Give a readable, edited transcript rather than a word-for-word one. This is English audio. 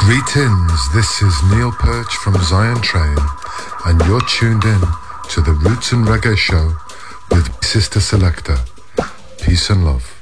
Greetings, this is Neil Perch from Zion Train, and you're tuned in to the Roots and Reggae Show with Sister Selector. Peace and love.